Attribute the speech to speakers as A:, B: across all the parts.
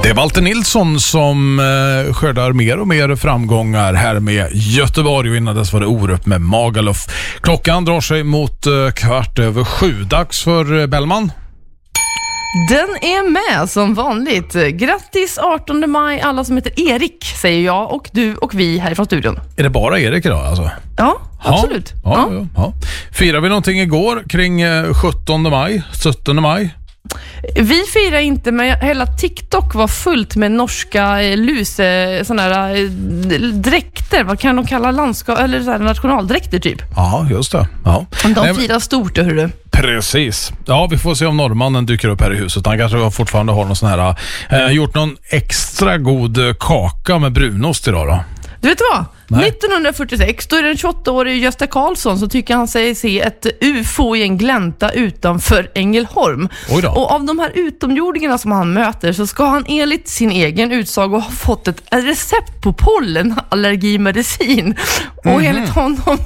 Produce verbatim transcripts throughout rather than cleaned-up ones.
A: Det är Walter Nilsson som eh, skördar mer och mer framgångar här med Göteborg, och innan dess var det Orup med Magaluf. Klockan drar sig mot eh, kvart över sju. Dags för eh, Bellman.
B: Den är med som vanligt. Grattis artonde maj alla som heter Erik, säger jag och du och vi här från studion.
A: Är det bara Erik idag alltså?
B: Ja, absolut.
A: Ja, ja, ja. Ja. Firar vi någonting igår kring eh, sjuttonde maj, sjuttonde maj?
B: Vi firar inte, men hela TikTok var fullt med norska eh, luse, såna här eh, dräkter, vad kan de kalla landskap eller så här nationaldräkter typ.
A: Ja, just det. Ja.
B: De
A: Nej,
B: firar stort, hörru.
A: Precis. Ja, vi får se om norrmannen dyker upp här i huset. Han kanske fortfarande har någon sån här eh, gjort någon extra god kaka med brunost idag då. Du
B: vet vad? Nej. nittonhundrafyrtiosex, då är det den tjugoåtta-årige Gösta Karlsson så tycker han sig se ett U F O i en glänta utanför Ängelholm. Och av de här utomjordingarna som han möter så ska han enligt sin egen utsago ha fått ett recept på pollenallergimedicin. Mm-hmm. Och enligt honom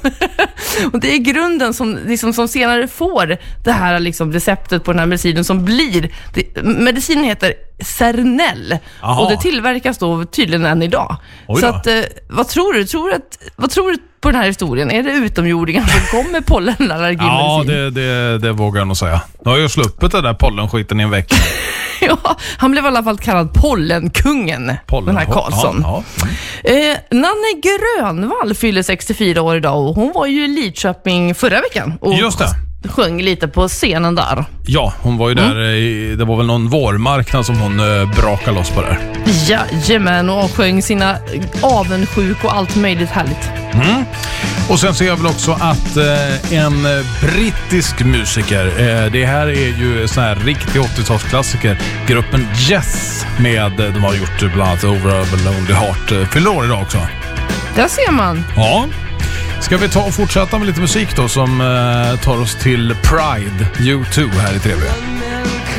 B: och det är grunden som, liksom, som senare får det här liksom, receptet på den här medicinen som blir det, medicinen heter Cernel. Aha. Och det tillverkas då tydligen än idag. Så att, eh, vad tror du? Tror att, vad tror du på den här historien? Är det utomjordingar som kommer pollenallergimedicin?
A: Ja, det, det, det vågar jag nog säga. Nu har jag sluppit den där pollenskiten i en vecka.
B: Ja, han blev i alla fall kallad pollenkungen, Pollen, den här Karlsson. Ja, ja. Mm. Eh, Nanne Grönvall fyller sextiofyra år idag och hon var ju i Lidköping förra veckan. Och
A: just det.
B: Sjöng lite på scenen där.
A: Ja, hon var ju där mm. i, det var väl någon vårmarknad som hon eh, brakade loss på där.
B: Jajamän, och sjöng sina avundsjuk och allt möjligt härligt.
A: Mm. Och sen ser jag väl också att eh, en brittisk musiker, eh, det här är ju sån här riktig åttiotalsklassiker, gruppen Yes med, de har gjort bland annat Over a Lonely Heart, eh, fyller år idag också.
B: Där ser man.
A: Ja. Ska vi ta och fortsätta med lite musik då som eh, tar oss till Pride U två här i T V?